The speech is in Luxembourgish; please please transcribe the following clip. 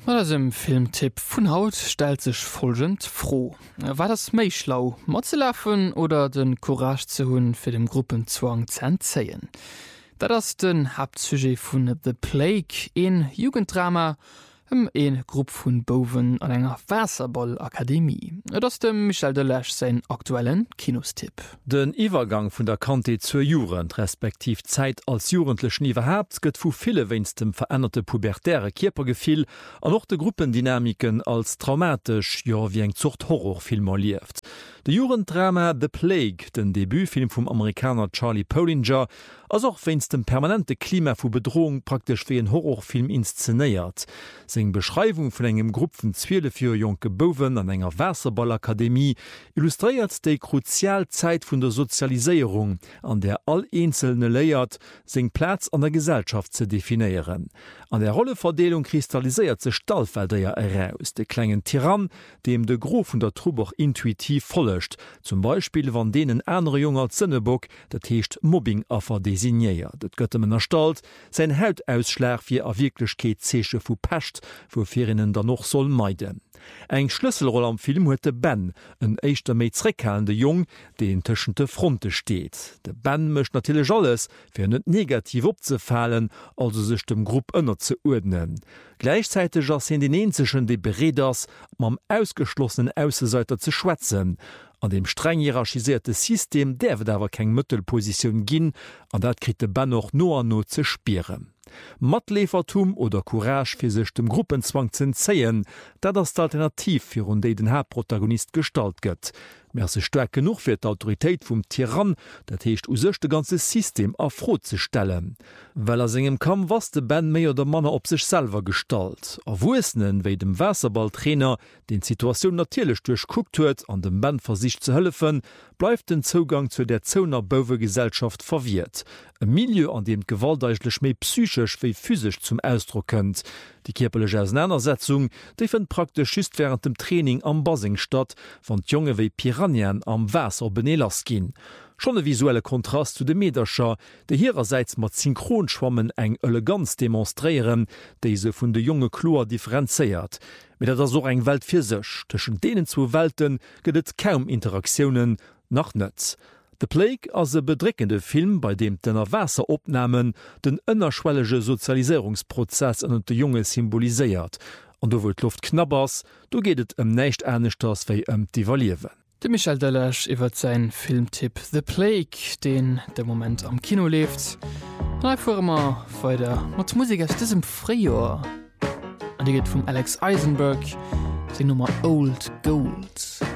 Bei diesem Filmtipp von Haut stellt sich folgend froh. War das méi schlau, mat zu laufen oder den Courage zu hunn für den Gruppenzwang zu entzeien? Das ist den Hauptsujet von The Plague, ein Jugenddrama, en Grupp vun Bowen an enger Wasserballakademie. Das ist dem Michel Delage sein aktuellen Kinostipp. Den Iwergang vun der Kante zur Jugend respektiv Zeit als jugendlichen iwwerhaft gëtt vu viele wennst dem veränderte pubertäre Kierpergefiel an noch de Gruppendynamiken als traumatisch ja wie eng Zucht Horrorfilmer lieft. De Jugenddrama The Plague, den Debütfilm vom Amerikaner Charlie Polinger, as auch wennst dem permanente Klima vu Bedrohung praktisch wie ein Horrorfilm inszeniert. Seng Beschreibung vun engem Grupp vun 12 Joke Bowen an enger Wasserballakademie illustriert de Kruzialzeit vun der Sozialisierung, an der all einzelne leiert, seng Platz an der Gesellschaft zu definieren. An der Rolleverdelung kristallisiert se Stallfelder heraus, de klengen Tyrann, dem de Gro vun der Truboch intuitiv follecht, zum Beispiel wann denen andere Junger Zënnebock, dat heescht Mobbing affer designéiert. Dat gëttemen erstalt, sein Hautausschlag fir a Wirklichkeit Zeche vu Pecht, wofir innen da noch soll meiden. Eng Schlüsselrolle am Film huete Ben, een eichter méireckhalende Jung, den tschen de Fronte steht. De Ben mecht natürlich alles, fir net negativ opzefallen, also sech dem Grupp ënner ze ordnen. Gleichzeitig ass hin den enzeschen de Bereders mam ausgeschlossenen Ausseiter ze schwätzen. An dem streng hierarchisierte System derwet awer keng Mëttelposition ginn, an dat krit de Ben noch no an no ze spieren. Matlevertum oder Courage fir sech dem Gruppenzwang ze entzeien, dat das d'Alternativ fir run déi den Hauptprotagonist stalt gëtt. Mer se stark genug fir d'Autoritéit vum Tyrann, dat heescht u sech de ganze System afro ze stellen. Well segem kam was de Ben méi oder Manner op sech selber stalt. A woessen wéi dem Wasserballtrainer den Situationun natierlech durchguckt huet an dem Ben versicht ze hëllefen, bleif den Zugang zu der Zouner bowe Gesellschaft verwirrt. E Milieu an dem gewalteiglech méi psychisch wie physisch zum Ausdruck kënnt. Die kirpelege Auseinandersetzung déi fën praktisch schüst während dem Training am Basing statt, van d'Jonge wéi Piranien am Wasser benelers ginn. Schon e visuelle Kontrast zu de Mederscher, de hiererseits mat Synchronschwammen eng Eleganz demonstreieren, déi se vun de junge Chlor differenzeiert. Mit dat so eng Welt fir sech, tschen denen zu Welten gëtt kaum Interaktionen nach nëtz. The Plague as e bedreckende Film, bei dem denner Wasseropnamen den ënnerschwellege Sozialisierungsprozess an de Junge symboliséiert. An do wot Luft knabbers, do gehtt näicht ernstnechters wéi d'Ivaliewen. De Michel Delage iwwer sein Filmtipp The Plague, den der Moment am Kino lebt. Immer weiter mat Musik aus diesem Frühjahr. Und die geht vom Alex Eisenberg, die Nummer Old Gold.